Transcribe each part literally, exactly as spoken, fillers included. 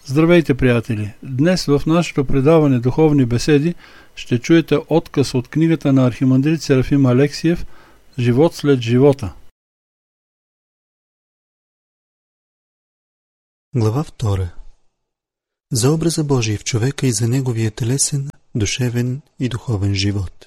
Здравейте, приятели! Днес в нашето предаване Духовни беседи ще чуете откъс от книгата на архимандрит Серафим Алексиев «Живот след живота». Глава втора. За образа Божий в човека и за неговия телесен, душевен и духовен живот.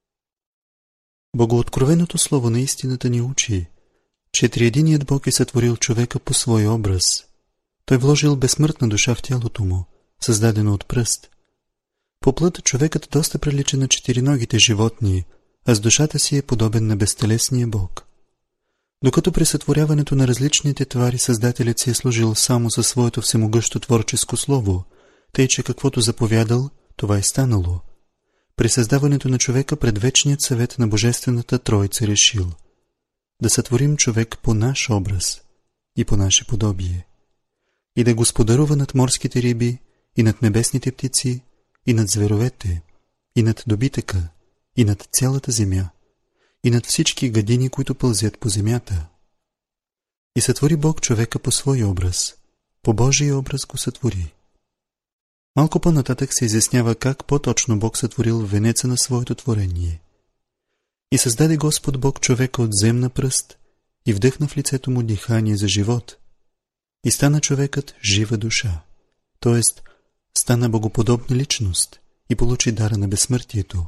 Богооткровеното слово на истината ни учи, че триединият Бог е сътворил човека по свой образ. Той вложил безсмъртна душа в тялото му, създадено от пръст. По плът човекът доста прилича на четириногите животни, а с душата си е подобен на безтелесния Бог. Докато при сътворяването на различните твари Създателят си е служил само със своето всемогъщо творческо слово, тъй че каквото заповядал, това е станало. При създаването на човека предвечният съвет на Божествената Троица решил да сътворим човек по наш образ и по наше подобие, и да господарува над морските риби, и над небесните птици, и над зверовете, и над добитъка, и над цялата земя, и над всички гадини, които пълзят по земята. И сътвори Бог човека по свой образ, по Божия образ го сътвори. Малко по-нататък се изяснява как по-точно Бог сътворил венеца на своето творение. И създаде Господ Бог човека от земна пръст и вдъхна в лицето му дихание за живот. И стана човекът жива душа, т.е. стана богоподобна личност и получи дара на безсмъртието.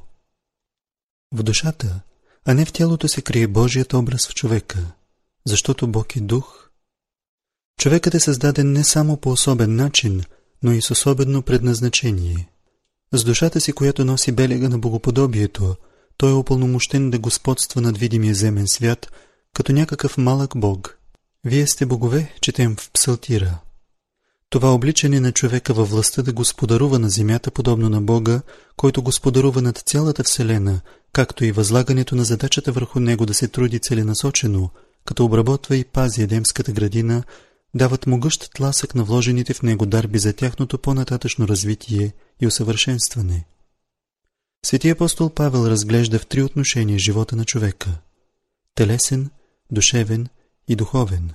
В душата, а не в тялото се крие Божият образ в човека, защото Бог е дух. Човекът е създаден не само по особен начин, но и с особено предназначение. С душата си, която носи белега на богоподобието, той е упълномощен да господства над видимия земен свят, като някакъв малък Бог. Вие сте богове, четем в Псалтира. Това обличане на човека във властта да господарува на земята, подобно на Бога, който господарува над цялата вселена, както и възлагането на задачата върху него да се труди целенасочено, като обработва и пази Едемската градина, дават могъщ тласък на вложените в него дарби за тяхното по-нататъчно развитие и усъвършенстване. Свети апостол Павел разглежда в три отношения живота на човека – телесен, душевен и духовен.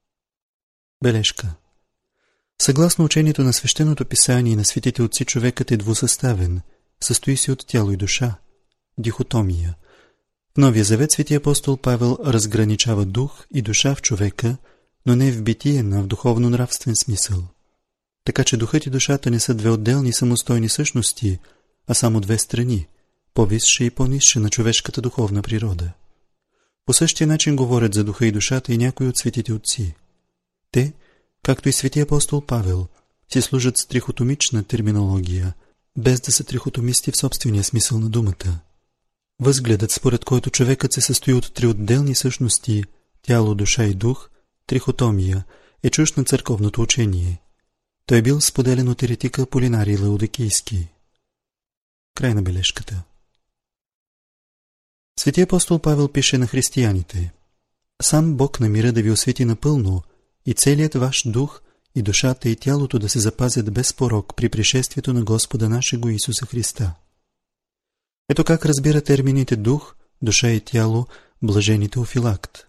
Бележка. Съгласно учението на Свещеното писание и на светите отци, човекът е двусъставен, състои се от тяло и душа, дихотомия. В Новия завет свети апостол Павел разграничава дух и душа в човека, но не в битиен, а в духовно-нравствен смисъл. Така че духът и душата не са две отделни самостойни същности, а само две страни, по-висша и по-нисша на човешката духовна природа. По същия начин говорят за духа и душата и някои от светите отци. Те, както и свети апостол Павел, си служат с трихотомична терминология, без да са трихотомисти в собствения смисъл на думата. Възгледът, според който човекът се състои от три отделни същности – тяло, душа и дух, трихотомия, е чужд на църковното учение. Той е бил споделен от еретика Аполинарий Лаодикийски. Край на бележката. Свети апостол Павел пише на християните: сам Бог намира да ви освети напълно и целият ваш дух и душата и тялото да се запазят без порок при пришествието на Господа нашего Исуса Христа. Ето как разбира термините дух, душа и тяло блажени Теофилакт.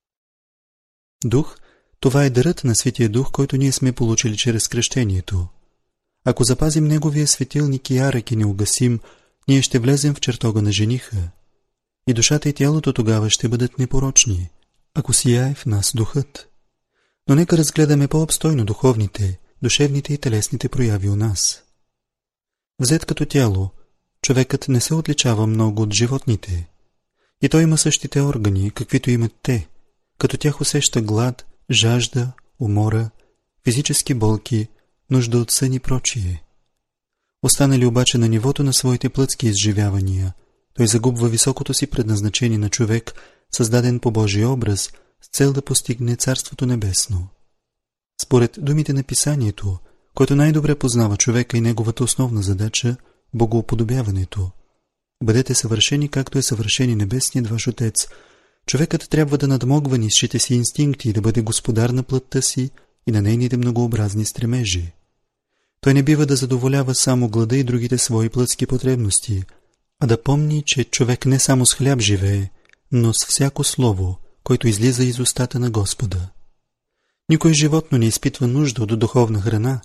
Дух – това е дарът на Светия Дух, който ние сме получили чрез кръщението. Ако запазим неговия светилник и ярък и не угасим, ние ще влезем в чертога на жениха. И душата и тялото тогава ще бъдат непорочни, ако сияе в нас духът. Но нека разгледаме по-обстойно духовните, душевните и телесните прояви у нас. Взет като тяло, човекът не се отличава много от животните. И той има същите органи, каквито имат те, като тях усеща глад, жажда, умора, физически болки, нужда от сън и прочие. Останали обаче на нивото на своите плътски изживявания, той загубва високото си предназначение на човек, създаден по Божия образ, с цел да постигне Царството небесно. Според думите на Писанието, което най-добре познава човека и неговата основна задача – богоуподобяването. Бъдете съвършени, както е съвършен и небесният ваш Отец. Човекът трябва да надмогва нисшите си инстинкти и да бъде господар на плътта си и на нейните многообразни стремежи. Той не бива да задоволява само глада и другите свои плътски потребности, а да помни, че човек не само с хляб живее, но с всяко слово, който излиза из устата на Господа. Никой животно не изпитва нужда от духовна храна,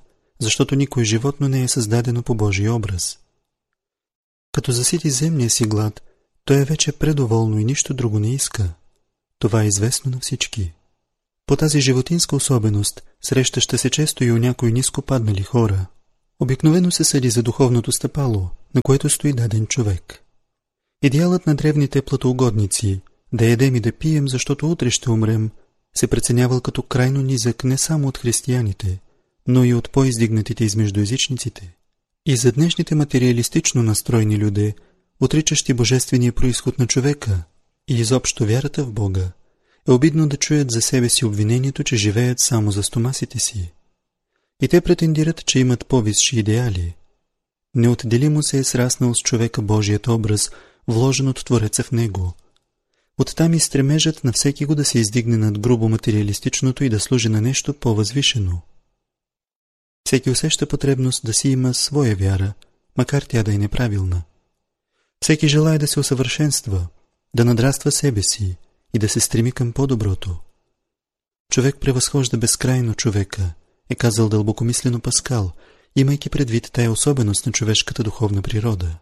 защото никое животно не е създадено по Божия образ. Като засити земния си глад, той е вече предоволно и нищо друго не иска. Това е известно на всички. По тази животинска особеност, срещаща се често и у някои ниско паднали хора, обикновено се съди за духовното стъпало, на което стои даден човек. Идеалът на древните платоугодници, да ядем и да пием, защото утре ще умрем, се преценявал като крайно низък не само от християните, но и от по-издигнатите измежду езичниците. И за днешните материалистично настроени люди, отричащи божествения произход на човека и изобщо вярата в Бога, е обидно да чуят за себе си обвинението, че живеят само за стомасите си. И те претендират, че имат по-висши идеали. Неотделимо се е сраснал с човека Божият образ, вложен от Твореца в него. Оттам и стремежът на всеки го да се издигне над грубо материалистичното и да служи на нещо по-възвишено. Всеки усеща потребност да си има своя вяра, макар тя да е неправилна. Всеки желае да се усъвършенства, да надраства себе си и да се стреми към по-доброто. Човек превъзхожда безкрайно човека, е казал дълбокомислено Паскал, имайки предвид тая особеност на човешката духовна природа.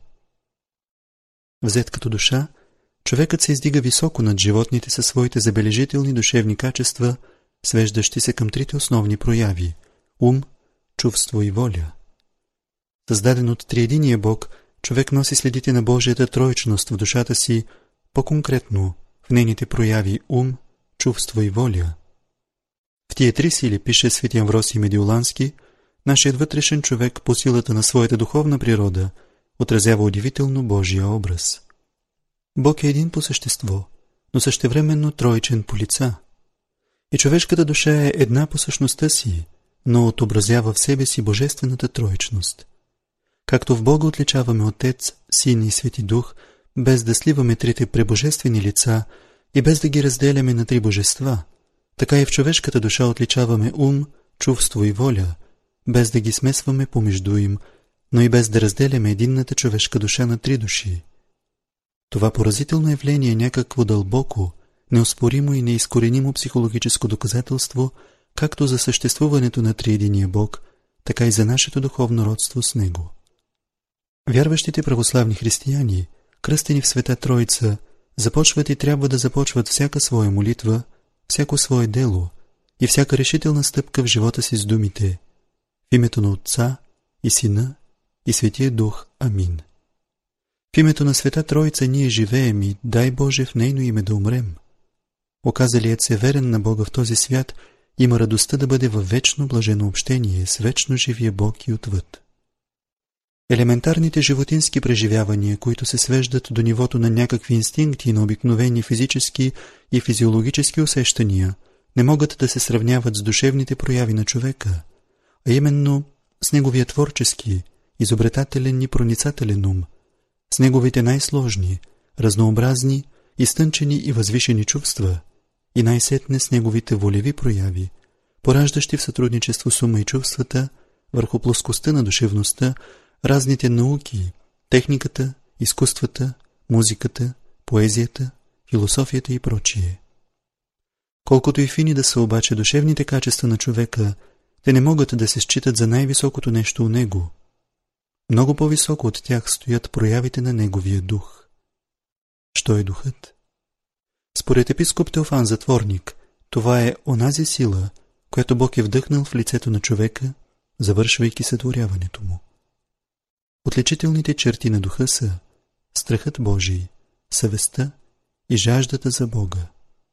Взет като душа, човекът се издига високо над животните със своите забележителни душевни качества, свеждащи се към трите основни прояви – ум, чувство и воля. Създаден от триединия Бог, човек носи следите на Божията троичност в душата си, по-конкретно в нейните прояви ум, чувство и воля. В тия три сили, пише свети Амвросий Медиолански, нашият вътрешен човек по силата на своята духовна природа отразява удивително Божия образ. Бог е един по същество, но същевременно троичен по лица. И човешката душа е една по същността си, но отобразява в себе си божествената троичност. Както в Бога отличаваме Отец, Син и Свети Дух, без да сливаме трите пребожествени лица и без да ги разделяме на три божества, така и в човешката душа отличаваме ум, чувство и воля, без да ги смесваме помежду им, но и без да разделяме единната човешка душа на три души. Това поразително явление е някакво дълбоко, неоспоримо и неизкоренимо психологическо доказателство, както за съществуването на триединия Бог, така и за нашето духовно родство с Него. Вярващите православни християни, кръстени в Света Троица, започват и трябва да започват всяка своя молитва, всяко свое дело и всяка решителна стъпка в живота си с думите: в името на Отца и Сина и Светия Дух. Амин. В името на Света Троица ние живеем и дай Боже в нейно име да умрем. Оказалият се верен на Бога в този свят има радостта да бъде във вечно блажено общение с вечно живия Бог и отвъд. Елементарните животински преживявания, които се свеждат до нивото на някакви инстинкти и на обикновени физически и физиологически усещания, не могат да се сравняват с душевните прояви на човека, а именно с неговия творчески, изобретателен и проницателен ум, с неговите най-сложни, разнообразни, изтънчени и възвишени чувства и най-сетне с неговите волеви прояви, пораждащи в сътрудничество с ума и чувствата върху плоскостта на душевността разните науки, техниката, изкуствата, музиката, поезията, философията и прочие. Колкото и фини да са обаче душевните качества на човека, те не могат да се считат за най-високото нещо у него. Много по-високо от тях стоят проявите на неговия дух. Що е духът? Според епископ Теофан Затворник, това е онази сила, която Бог е вдъхнал в лицето на човека, завършвайки сътворяването му. Отличителните черти на духа са страхът Божий, съвестта и жаждата за Бога.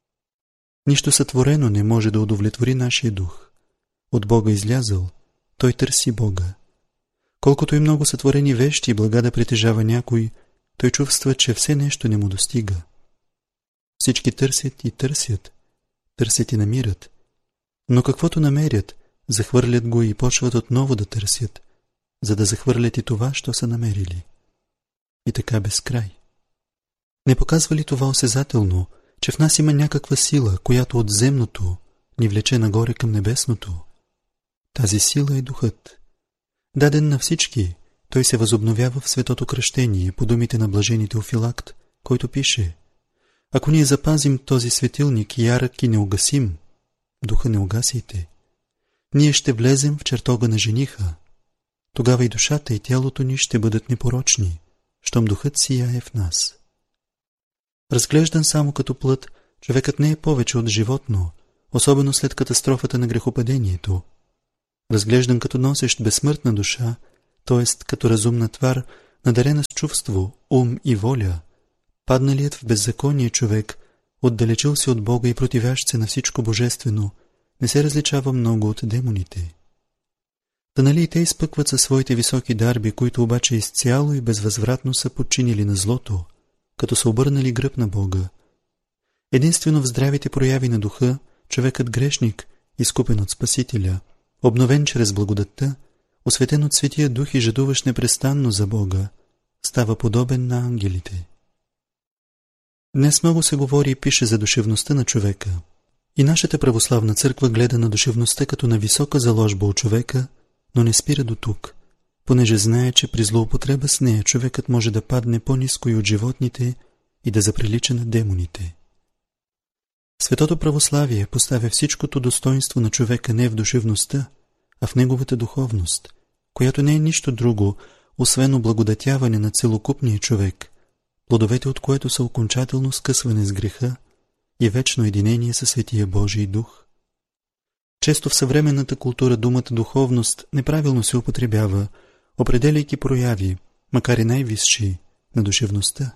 Нищо сътворено не може да удовлетвори нашия дух. От Бога излязъл, той търси Бога. Колкото и много сътворени вещи и блага да притежава някой, той чувства, че все нещо не му достига. Всички търсят и търсят, търсят и намират. Но каквото намерят, захвърлят го и почват отново да търсят, за да захвърлят и това, що са намерили. И така без край. Не показва ли това осезателно, че в нас има някаква сила, която от земното ни влече нагоре към небесното? Тази сила е духът. Даден на всички, той се възобновява в светото кръщение, по думите на блажени Теофилакт, който пише: ако ние запазим този светилник ярък и не угасим, духа не угасите. ние ще влезем в чертога на жениха. Тогава и душата, и тялото ни ще бъдат непорочни, щом духът сияе в нас. Разглеждан само като плът, човекът не е повече от животно, особено след катастрофата на грехопадението. Разглеждан като носещ безсмъртна душа, т.е. като разумна твар, надарена с чувство, ум и воля, падналият в беззаконие човек, отдалечил се от Бога и противящ се на всичко божествено, не се различава много от демоните. Та нали и те изпъкват със своите високи дарби, които обаче изцяло и безвъзвратно са подчинили на злото, като са обърнали гръб на Бога. Единствено в здравите прояви на духа, човекът грешник, изкупен от Спасителя, обновен чрез благодатта, осветен от Светия Дух и жадуващ непрестанно за Бога, става подобен на ангелите. Днес много се говори и пише за душевността на човека. И нашата православна църква гледа на душевността като на висока заложба от човека, но не спира до тук, понеже знае, че при злоупотреба с нея човекът може да падне по-ниско и от животните и да заприлича на демоните. Светото православие поставя всичкото достоинство на човека не в душевността, а в неговата духовност, която не е нищо друго, освен облагодатяване на целокупния човек, плодовете от което са окончателно скъсване с греха и вечно единение със Светия Божий Дух. Често в съвременната култура думата духовност неправилно се употребява, определяйки прояви, макар и най-висши, на душевността.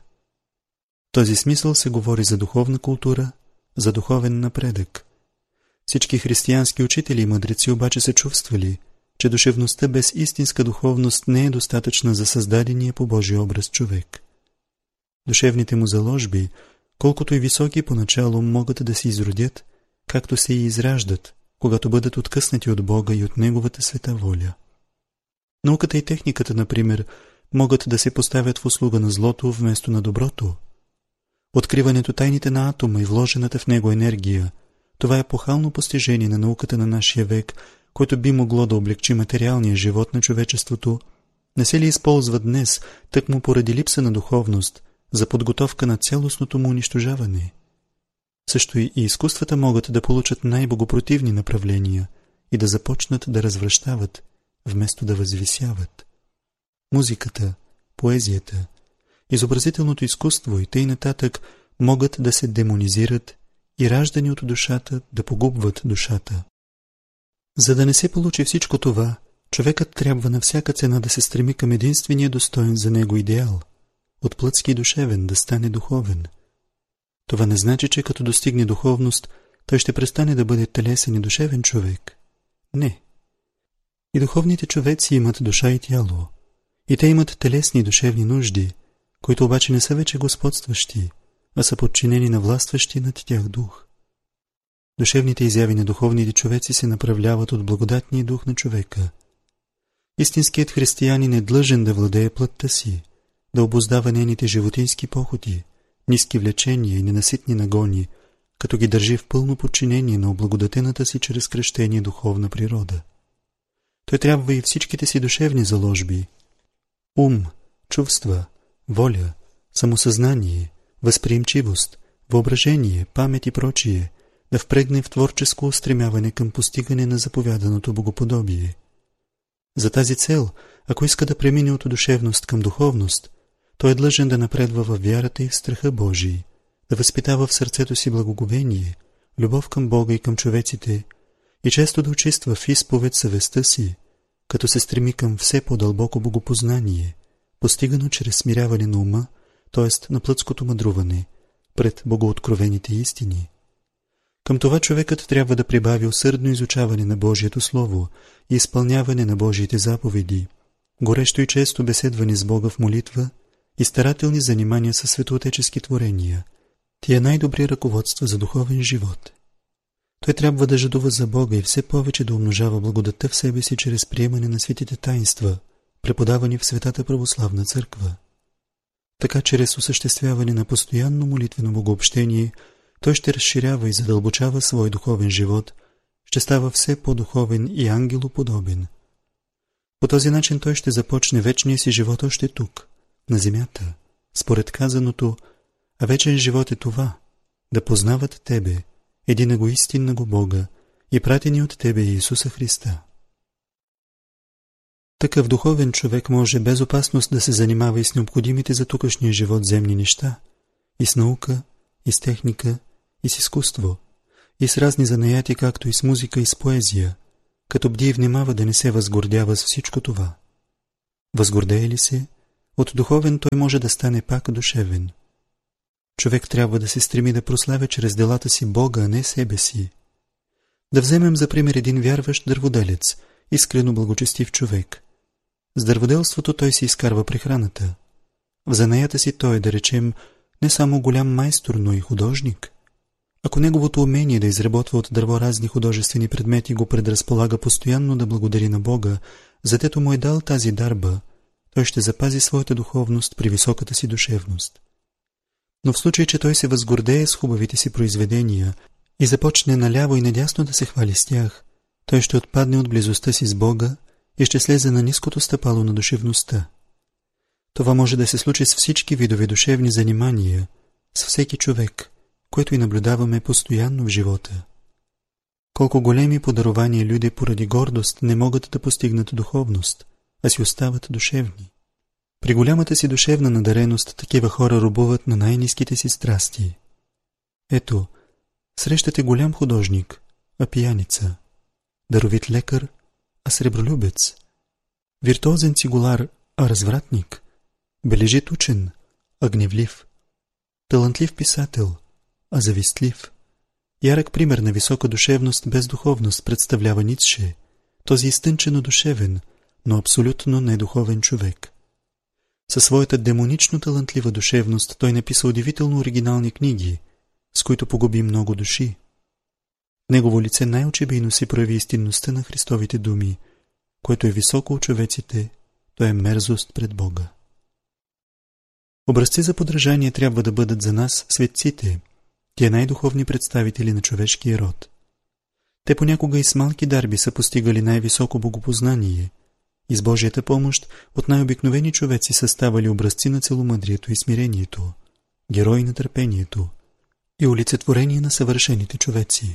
В този смисъл се говори за духовна култура, за духовен напредък. Всички християнски учители и мъдреци обаче са чувствали, че душевността без истинска духовност не е достатъчна за създадения по Божия образ човек. Душевните му заложби, колкото и високи поначало, могат да се изродят, както се и израждат, когато бъдат откъснати от Бога и от Неговата света воля. Науката и техниката, например, могат да се поставят в услуга на злото вместо на доброто. Откриването тайните на атома и вложената в него енергия, това е епохално постижение на науката на нашия век, което би могло да облегчи материалния живот на човечеството, не се ли използва днес, тъкмо поради липса на духовност, за подготовка на цялостното му унищожаване? Също и изкуствата могат да получат най-богопротивни направления и да започнат да развращават, вместо да възвисяват. Музиката, поезията, изобразителното изкуство и тъй нататък могат да се демонизират и раждани от душата да погубват душата. За да не се получи всичко това, човекът трябва на всяка цена да се стреми към единствения достоен за него идеал, от плътски и душевен да стане духовен. Това не значи, че като достигне духовност, той ще престане да бъде телесен и душевен човек. Не. И духовните човеци имат душа и тяло, и те имат телесни и душевни нужди, които обаче не са вече господстващи, а са подчинени на властващи над тях дух. Душевните изяви на духовните човеци се направляват от благодатния дух на човека. Истинският християнин е длъжен да владее плътта си, да обуздава нейните животински похоти, ниски влечения и ненаситни нагони, като ги държи в пълно подчинение на облагодатената си чрез кръщение духовна природа. Той трябва и всичките си душевни заложби – ум, чувства, воля, самосъзнание, възприемчивост, въображение, памет и прочие, да впрегне в творческо устремяване към постигане на заповяданото богоподобие. За тази цел, ако иска да премине от душевност към духовност, той е длъжен да напредва във вярата и в страха Божий, да възпитава в сърцето си благоговение, любов към Бога и към човеците и често да очиства в изповед съвестта си, като се стреми към все по-дълбоко богопознание, постигано чрез смиряване на ума, т.е. на плътското мъдруване, пред богооткровените истини. Към това човекът трябва да прибави усърдно изучаване на Божието Слово и изпълняване на Божиите заповеди, горещо и често беседване с Бога в молитва и старателни занимания със светоотечески творения. Тия най-добри ръководства за духовен живот. Той трябва да жадува за Бога и все повече да умножава благодатта в себе си чрез приемане на светите таинства, преподавани в Светата православна църква. Така, чрез осъществяване на постоянно молитвено богообщение, той ще разширява и задълбочава свой духовен живот, ще става все по-духовен и ангелоподобен. По този начин той ще започне вечния си живот още тук, на земята, според казаното, а вечен живот е това, да познават Тебе, единаго истиннаго Бога и пратени от тебе Иисуса Христа. Такъв духовен човек може без опасност да се занимава и с необходимите за тукашния живот земни неща, и с наука, и с техника, и с изкуство, и с разни занаяти, както и с музика и с поезия, като бди и внимава да не се възгордява с всичко това. Възгордее ли се, от духовен той може да стане пак душевен. Човек трябва да се стреми да прославя чрез делата си Бога, а не себе си. Да вземем за пример един вярващ дърводелец, искрено благочестив човек. С дърводелството той си изкарва прехраната. В занаята си той, да речем, не само голям майстор, но и художник. Ако неговото умение да изработва от дърво разни художествени предмети го предразполага постоянно да благодари на Бога, затето му е дал тази дарба, той ще запази своята духовност при високата си душевност. Но в случай, че той се възгордее с хубавите си произведения и започне наляво и надясно да се хвали с тях, той ще отпадне от близостта си с Бога и ще слезе на ниското стъпало на душевността. Това може да се случи с всички видове душевни занимания, с всеки човек, което и наблюдаваме постоянно в живота. Колко големи подарования люди поради гордост не могат да постигнат духовност, а си остават душевни. При голямата си душевна надареност такива хора робуват на най-ниските си страсти. Ето, срещате голям художник, а пияница, даровит лекар, а сребролюбец, виртуозен цигулар, а развратник, бележит учен, а гневлив, талантлив писател, а завистлив. Ярък пример на висока душевност без духовност представлява Ницше, този изтънчено душевен, но абсолютно недуховен човек. Със своята демонично талантлива душевност той написа удивително оригинални книги, с които погуби много души. В негово лице най-очебийно си прояви истинността на Христовите думи, което е високо от човеците, то е мерзост пред Бога. Образци за подражание трябва да бъдат за нас светците, тия най-духовни представители на човешкия род. Те понякога и с малки дарби са постигали най-високо богопознание и с Божията помощ от най-обикновени човеци са ставали образци на целомъдрието и смирението, герои на търпението и олицетворение на съвършените човеци.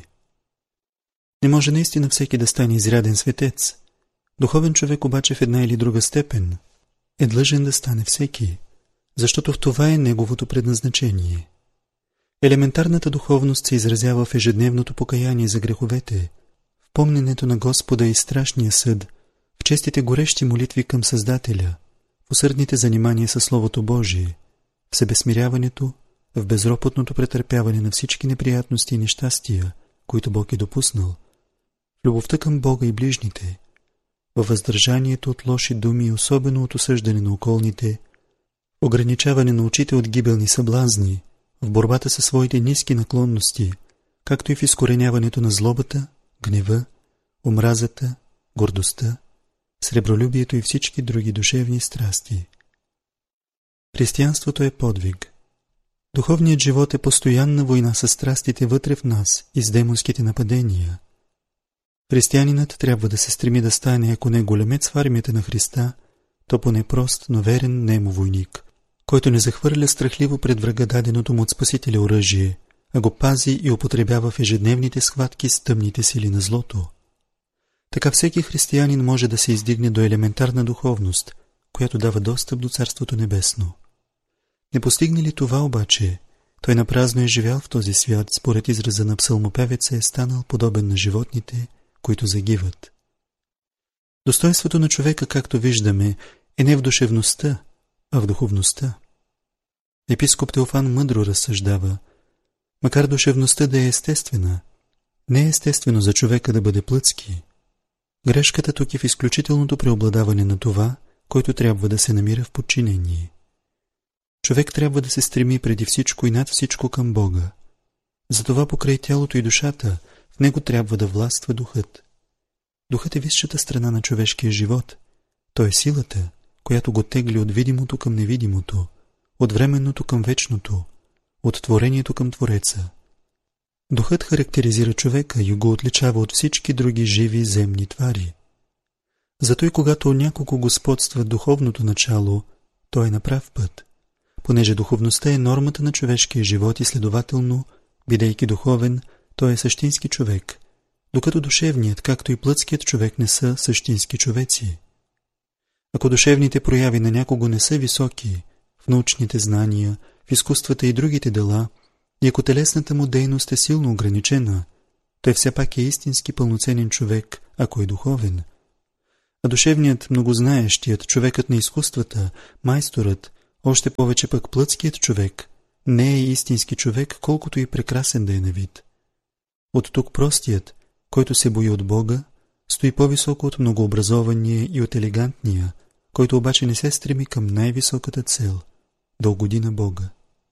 Не може наистина всеки да стане изряден светец. Духовен човек обаче в една или друга степен е длъжен да стане всеки, защото в това е неговото предназначение. Елементарната духовност се изразява в ежедневното покаяние за греховете, в помненето на Господа и страшния съд, в честите горещи молитви към Създателя, в усърдните занимания със Словото Божие, в себесмиряването, в безропотното претърпяване на всички неприятности и нещастия, които Бог е допуснал, в любовта към Бога и ближните, във въздържанието от лоши думи и особено от осъждане на околните, ограничаване на очите от гибелни съблазни, в борбата със своите ниски наклонности, както и в изкореняването на злобата, гнева, омразата, гордостта, сребролюбието и всички други душевни страсти. Християнството е подвиг. Духовният живот е постоянна война с страстите вътре в нас и с демонските нападения. Християнинът трябва да се стреми да стане, ако не големец в армията на Христа, то поне прост, но верен немо войник, който не захвърля страхливо пред врага даденото му от Спасителя оръжие, а го пази и употребява в ежедневните схватки с тъмните сили на злото. Така всеки християнин може да се издигне до елементарна духовност, която дава достъп до Царството Небесно. Не постигне ли това обаче, той напразно е живял в този свят, според израза на псалмопевеца е станал подобен на животните, които загиват. Достойството на човека, както виждаме, е не в душевността, а в духовността. Епископ Теофан мъдро разсъждава, макар душевността да е естествена, не е естествено за човека да бъде плътски. Грешката тук е в изключителното преобладаване на това, който трябва да се намира в подчинение. Човек трябва да се стреми преди всичко и над всичко към Бога. Затова покрай тялото и душата в него трябва да властва духът. Духът е висшата страна на човешкия живот. Той е силата, която го тегли от видимото към невидимото, от временното към вечното, от творението към Твореца. Духът характеризира човека и го отличава от всички други живи земни твари. Зато и когато няколко господства духовното начало, той е на прав път, понеже духовността е нормата на човешкия живот и следователно, бидейки духовен, той е същински човек, докато душевният, както и плътският човек не са същински човеци. Ако душевните прояви на някого не са високи в научните знания, в изкуствата и другите дела, и ако телесната му дейност е силно ограничена, той все пак е истински пълноценен човек, ако е духовен. А душевният, многознаещият, човекът на изкуствата, майсторът, още повече пък плътският човек, не е истински човек, колкото и прекрасен да е на вид. От тук простият, който се бои от Бога, стои по-високо от многообразования и от елегантния, който обаче не се стреми към най-високата цел – да угоди на Бога.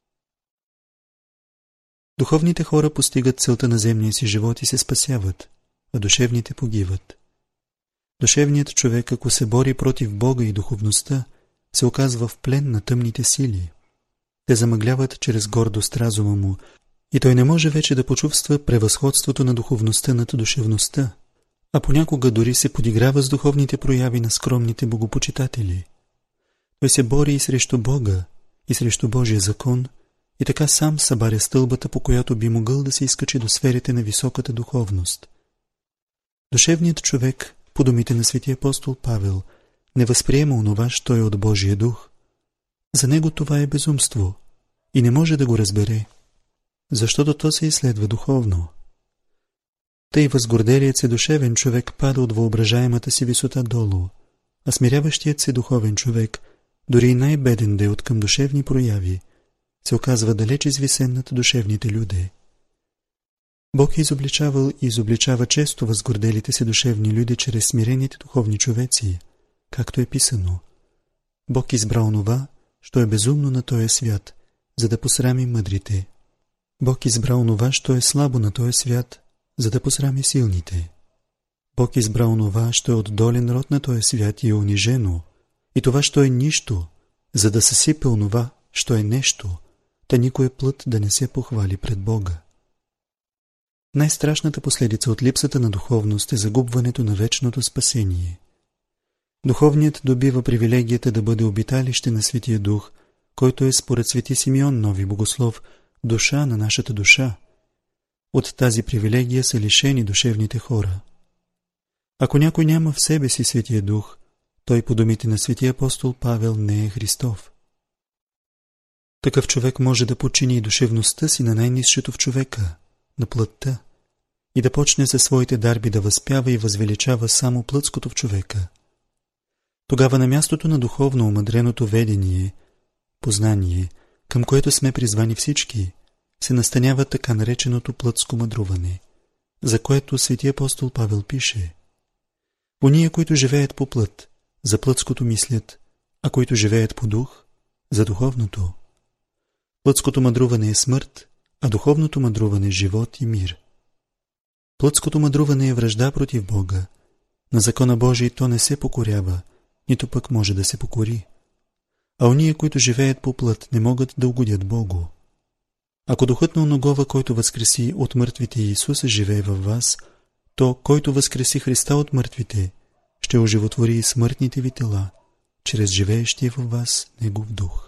Духовните хора постигат целта на земния си живот и се спасяват, а душевните погиват. Душевният човек, ако се бори против Бога и духовността, се оказва в плен на тъмните сили. Те замъгляват чрез гордост разума му и той не може вече да почувства превъзходството на духовността над душевността, а понякога дори се подиграва с духовните прояви на скромните богопочитатели. Той се бори и срещу Бога, и срещу Божия закон, и така сам събаря стълбата, по която би могъл да се изкачи до сферите на високата духовност. Душевният човек, по думите на светия апостол Павел, не възприема онова, що е от Божия дух. За него това е безумство и не може да го разбере, защото то се изследва духовно. Тъй възгорделият се душевен човек пада от въображаемата си висота долу, а смиряващият се духовен човек, дори и най-беден да е откъм душевни прояви, се оказва далеч извисен над душевните люди. Бог е изобличавал и изобличава често възгорделите се душевни люди чрез смирените духовни човеци, както е писано. Бог избра онова, що е безумно на този свят, за да посрами мъдрите. Бог избра онова, що е слабо на този свят, за да посрами силните. Бог избра онова, що е от долен род на този свят и е унижено, и това, що е нищо, за да съсипе онова, що е нещо, та никой плът да не се похвали пред Бога. Най-страшната последица от липсата на духовност е загубването на вечното спасение. Духовният добива привилегията да бъде обиталище на Светия Дух, който е според свети Симеон Нови Богослов душа на нашата душа. От тази привилегия са лишени душевните хора. Ако някой няма в себе си Светия Дух, той по думите на светия апостол Павел не е Христов. Такъв човек може да подчини душевността си на най-низшето в човека, на плътта, и да почне със своите дарби да възпява и възвеличава само плътското в човека. Тогава на мястото на духовно омъдреното ведение, познание, към което сме призвани всички, се настанява така нареченото плътско мъдруване, за което светия апостол Павел пише: ония, които живеят по плът, за плътското мислят, а които живеят по дух, за духовното. Плътското мъдруване е смърт, а духовното мъдруване е живот и мир. Плътското мъдруване е вражда против Бога. На закона Божий то не се покорява, нито пък може да се покори. А ония, които живеят по плът, не могат да угодят Богу. Ако духът на оногова, който възкреси от мъртвите Иисуса, живее във вас, то, който възкреси Христа от мъртвите, ще оживотвори и смъртните ви тела, чрез живеещия във вас Негов дух.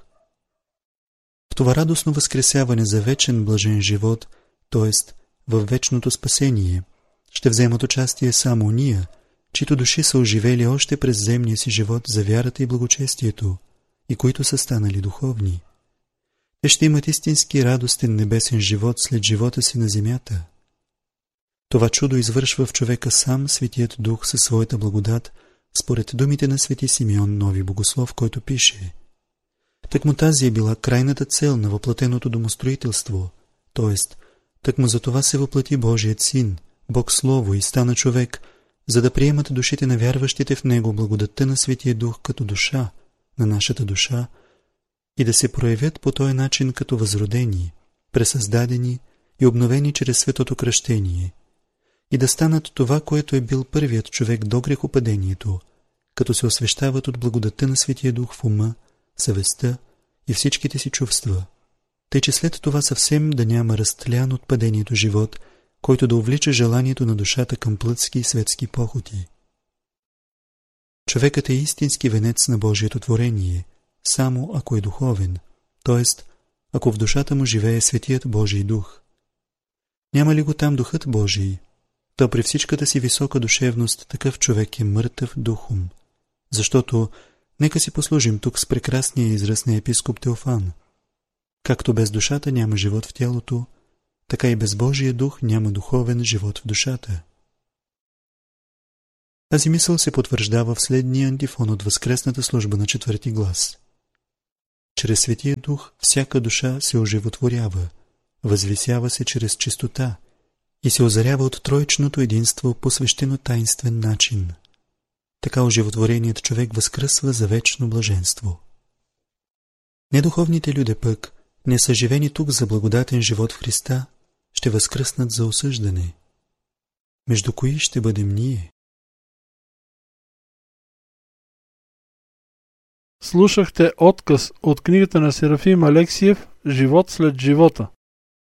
В това радостно възкресяване за вечен блажен живот, т.е. във вечното спасение, ще вземат участие само ония, чието души са оживели още през земния си живот за вярата и благочестието, и които са станали духовни. Те ще имат истински радостен небесен живот след живота си на земята. Това чудо извършва в човека сам Светият Дух със своята благодат, според думите на свети Симеон Нови Богослов, който пише: тъкмо тази е била крайната цел на въплатеното домостроителство, т.е. тъкмо за това се въплати Божият Син, Бог Слово, и стана човек, за да приемат душите на вярващите в Него благодатта на Светия Дух като душа на нашата душа и да се проявят по този начин като възродени, пресъздадени и обновени чрез светото кръщение, и да станат това, което е бил първият човек до грехопадението, като се освещават от благодатта на Светия Дух в ума, съвестта и всичките си чувства, тъй че след това съвсем да няма разтлян от падението живот, който да увлича желанието на душата към плътски и светски похоти. Човекът е истински венец на Божието творение, само ако е духовен, т.е. ако в душата му живее Светият Божий Дух. Няма ли го там Духът Божий, то при всичката си висока душевност такъв човек е мъртъв духом. Защото, нека си послужим тук с прекрасния израз на епископ Теофан. Както без душата няма живот в тялото, така и без Божия дух няма духовен живот в душата. Тази мисъл се потвърждава в следния антифон от възкресната служба на четвърти глас. Чрез Светия Дух всяка душа се оживотворява, възвисява се чрез чистота и се озарява от троичното единство по свещено-таинствен начин. Така оживотвореният човек възкръсва за вечно блаженство. Недуховните люди пък, не съживени тук за благодатен живот в Христа, ще възкръснат за осъждане. Между кои ще бъдем ние? Слушахте отказ от книгата на Серафим Алексиев «Живот след живота».